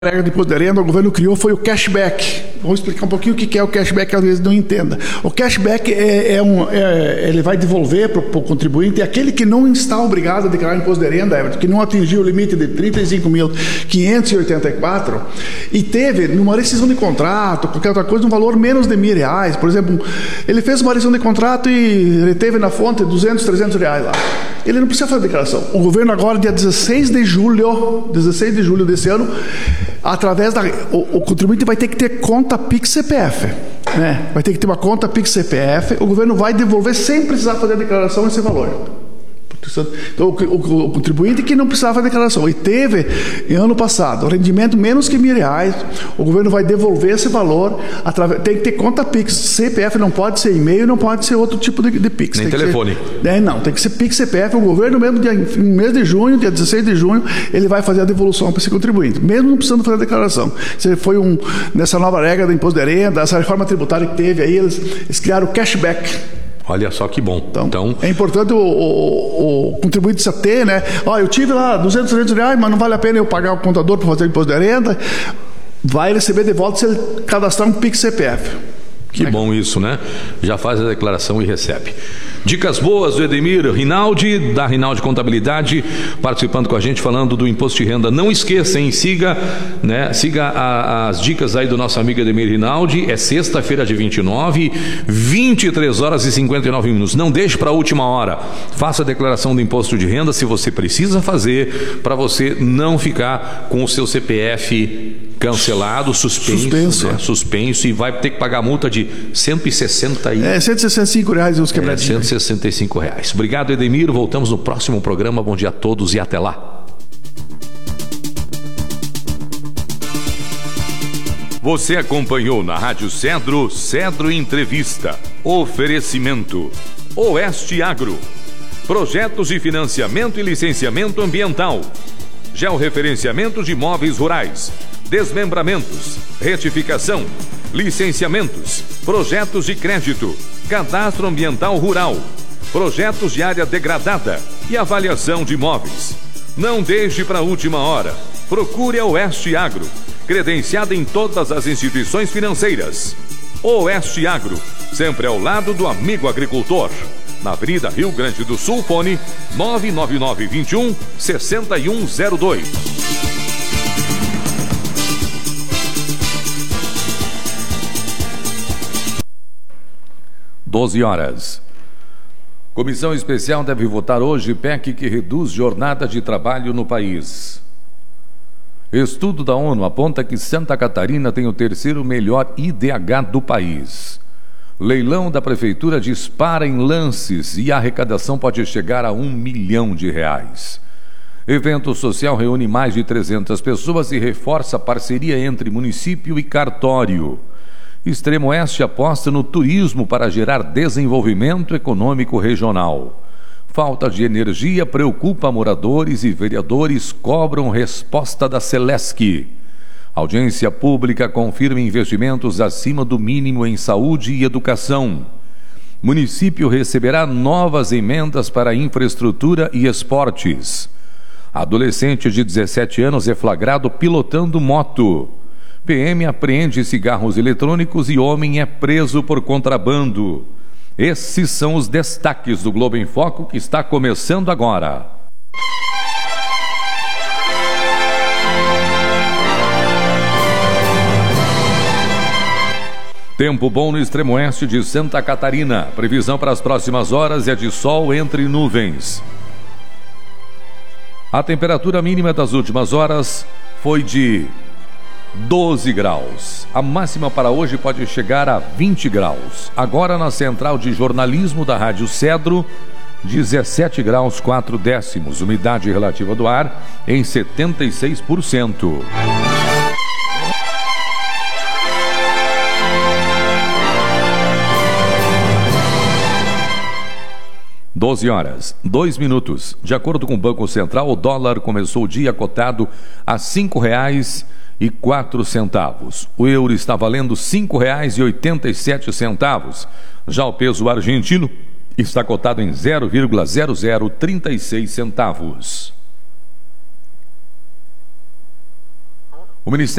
regra de imposto de renda, o governo criou foi o cashback. Vamos explicar um pouquinho o que é o cashback, às vezes não entenda. O cashback ele vai devolver para o contribuinte aquele que não está obrigado a declarar imposto de renda, que não atingiu o limite de 35.584 e teve, numa rescisão de contrato, qualquer outra coisa, um valor menos de R$1.000. Por exemplo, ele fez uma rescisão de contrato e reteve na fonte R$200, R$300 lá. Ele não precisa fazer declaração. O governo agora, dia 16 de julho desse ano, através o contribuinte vai ter que ter conta Pix CPF, né? Vai ter que ter uma conta Pix CPF. O governo vai devolver sem precisar fazer a declaração esse valor. Então, o contribuinte que não precisava fazer declaração e teve, ano passado, rendimento menos que R$1.000, o governo vai devolver esse valor, tem que ter conta Pix, CPF, não pode ser e-mail, não pode ser outro tipo de Pix. Nem telefone. Não, tem que ser Pix CPF, o governo mesmo, no mês de junho, dia 16 de junho, ele vai fazer a devolução para esse contribuinte, mesmo não precisando fazer a declaração. Isso foi nessa nova regra do imposto de renda, essa reforma tributária que teve aí, eles criaram o cashback. Olha só que bom. Então é importante o contribuinte precisa ter, né? Eu tive lá R$200, mas não vale a pena eu pagar o contador para fazer o imposto de renda. Vai receber de volta se ele cadastrar um Pix CPF. Que bom isso, né? Já faz a declaração e recebe. Dicas boas do Edemir Rinaldi, da Rinaldi Contabilidade, participando com a gente, falando do imposto de renda. Não esqueça, hein? Siga as dicas aí do nosso amigo Edemir Rinaldi. É sexta-feira de 29, 23 horas e 59 minutos. Não deixe para a última hora. Faça a declaração do imposto de renda se você precisa fazer, para você não ficar com o seu CPF cancelado, suspenso, e vai ter que pagar multa de R$165 os quebradinhos. R$165. Obrigado, Edemir. Voltamos no próximo programa. Bom dia a todos e até lá. Você acompanhou na Rádio Cedro Entrevista. Oferecimento Oeste Agro. Projetos de financiamento e licenciamento ambiental. Georreferenciamento de imóveis rurais. Desmembramentos, retificação, licenciamentos, projetos de crédito, cadastro ambiental rural, projetos de área degradada e avaliação de imóveis. Não deixe para a última hora. Procure a Oeste Agro, credenciada em todas as instituições financeiras. Oeste Agro, sempre ao lado do amigo agricultor. Na Avenida Rio Grande do Sul, fone 99921-6102. 12 horas. Comissão especial deve votar hoje PEC que reduz jornada de trabalho no país. Estudo da ONU aponta que Santa Catarina tem o terceiro melhor IDH do país. Leilão da prefeitura dispara em lances e a arrecadação pode chegar a R$1 milhão. Evento social reúne mais de 300 pessoas e reforça a parceria entre município e cartório. Extremo Oeste aposta no turismo para gerar desenvolvimento econômico regional. Falta de energia preocupa moradores e vereadores cobram resposta da Celesc. Audiência pública confirma investimentos acima do mínimo em saúde e educação. Município receberá novas emendas para infraestrutura e esportes. Adolescente de 17 anos é flagrado pilotando moto. PM apreende cigarros eletrônicos e homem é preso por contrabando. Esses são os destaques do Globo em Foco, que está começando agora. Tempo bom no extremo oeste de Santa Catarina. Previsão para as próximas horas é de sol entre nuvens. A temperatura mínima das últimas horas foi de 12 graus. A máxima para hoje pode chegar a 20 graus. Agora na central de jornalismo da Rádio Cedro, 17 graus 4 décimos. Umidade relativa do ar em 76%. Doze horas, 2 minutos. De acordo com o Banco Central, o dólar começou o dia cotado a R$ 5,04. O euro está valendo R$ 5,87. Já o peso argentino está cotado em 0,0036 centavos. O Ministério